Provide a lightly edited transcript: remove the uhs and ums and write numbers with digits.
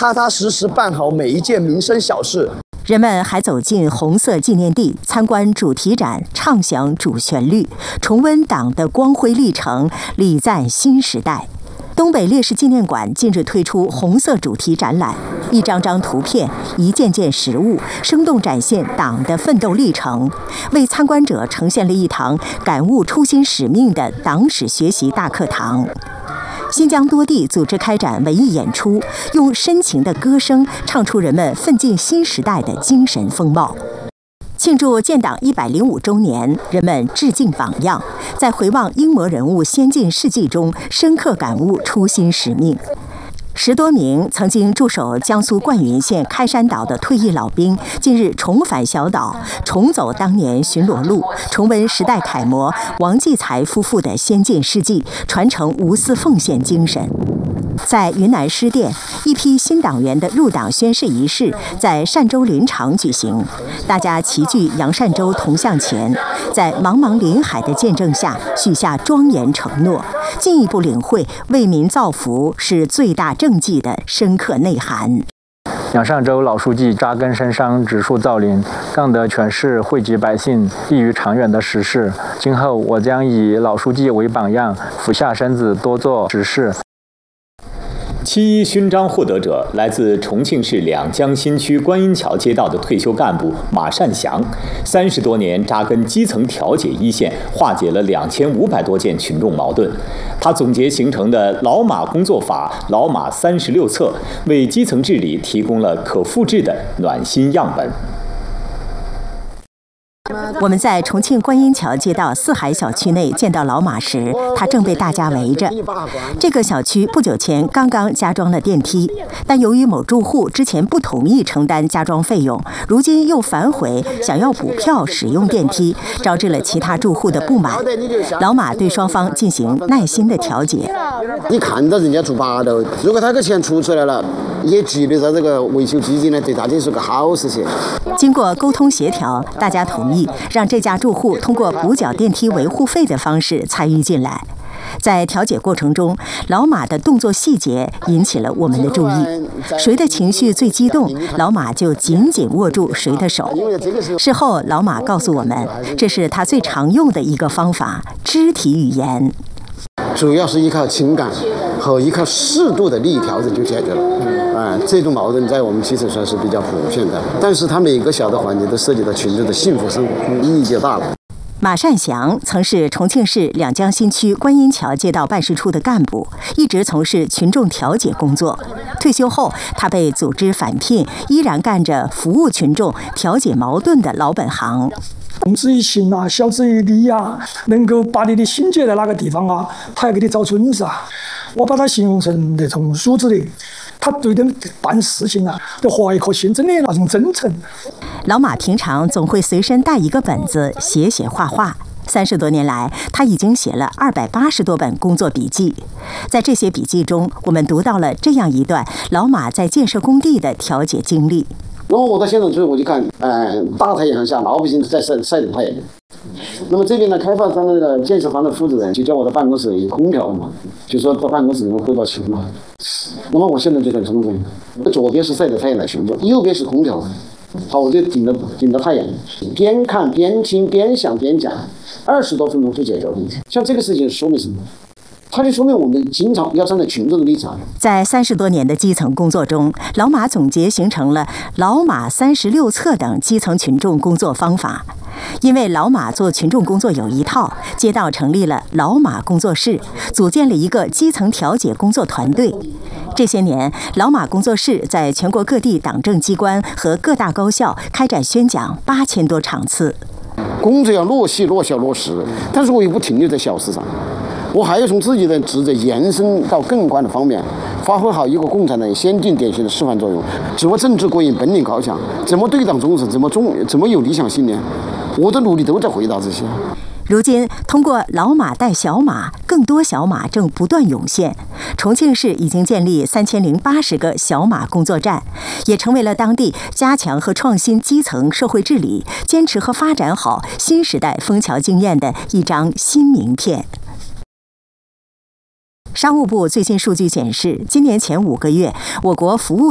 踏踏实实办好每一件民生小事。 人们还走进红色纪念地，参观主题展，畅享主旋律，重温党的光辉历程，礼赞新时代。东北烈士纪念馆近日推出红色主题展览，一张张图片，一件件实物，生动展现党的奋斗历程，为参观者呈现了一堂感悟初心使命的党史学习大课堂。新疆多地组织开展文艺演出，用深情的歌声唱出人们奋进新时代的精神风貌。庆祝建党105周年，人们致敬榜样，在回望英模人物先进事迹中，深刻感悟初心使命。10多名曾经驻守江苏灌云县开山岛的退役老兵，近日重返小岛，重走当年巡逻路，重温时代楷模王继才夫妇的先进事迹，传承无私奉献精神。在云南施甸，一批新党员的入党宣誓仪式在善州林场举行，大家齐聚杨善洲铜像前，在茫茫林海的见证下许下庄严承诺，进一步领会为民造福是最大政绩的深刻内涵。 杨善洲老书记扎根深山，植树造林，干得全市惠及百姓、利于长远的实事。今后我将以老书记为榜样，俯下身子多做实事。 7·1勋章获得者来自重庆市两江新区观音桥街道的退休干部马善祥，30多年扎根基层调解一线，化解了2500多件群众矛盾。他总结形成的老马工作法、老马36策，为基层治理提供了可复制的暖心样本。 我们在重庆观音桥街道四海小区内见到老马时，他正被大家围着。这个小区不久前刚刚加装了电梯，但由于某住户之前不同意承担加装费用，如今又反悔想要补票使用电梯，招致了其他住户的不满。老马对双方进行耐心的调解。 你看到人家住8楼，如果他个钱出来了，也积累到这个维修基金呢，对大家是个好事情。 经过沟通协调，大家同意让这家住户通过补缴电梯维护费的方式参与进来。在调解过程中，老马的动作细节引起了我们的注意。谁的情绪最激动，老马就紧紧握住谁的手。事后，老马告诉我们，这是他最常用的一个方法——肢体语言。 主要是依靠情感和依靠适度的利益调整就解决了。这种矛盾在我们基层算是比较普遍的，但是它每个小的环节都涉及到群众的幸福生活，意义就大了。 马善祥曾是重庆市两江新区观音桥街道办事处的干部，一直从事群众调解工作。退休后，他被组织返聘，依然干着服务群众、调解矛盾的老本行。 动之以情啊，晓之以理啊，能够把你的心结在哪个地方啊，他要给你找准子啊。我把他形容成那种梳子的，他对人办事情啊，都怀一颗心，真的那种真诚。 老马平常总会随身带一个本子，写写画画。30多年来，他已经写了280多本工作笔记。在这些笔记中，我们读到了这样一段老马在建设工地的调解经历。 那么我到现场之后，我就看，大太阳下，老百姓在晒着太阳。那么这边呢，开发商的那个建设方的负责人就叫我到办公室有空调嘛，就说到办公室里面汇报情况。那么我现在就很充分，左边是晒着太阳的群众，右边是空调。好，我就顶着太阳，边看边听边想边讲，20多分钟就解决了问题。像这个事情说明什么？它就说明我们经常要站在群众的立场。 在30多年的基层工作中，老马总结形成了老马36策等基层群众工作方法。因为老马做群众工作有一套，街道成立了老马工作室，组建了一个基层调解工作团队。这些年，老马工作室在全国各地党政机关和各大高校开展宣讲8000多场次。 工作要落细、落效、落实，但是我也不停留在小事上。我还要从自己的职责延伸到更宽的方面，发挥好一个共产党先进典型的示范作用。怎么政治过硬、本领高强？怎么对党忠诚？怎么有理想信念？我的努力都在回答这些。 如今，通过老马带小马，更多小马正不断涌现。重庆市已经建立3080个小马工作站，也成为了当地加强和创新基层社会治理、坚持和发展好新时代枫桥经验的一张新名片。商务部最新数据显示，今年前5个月，我国服务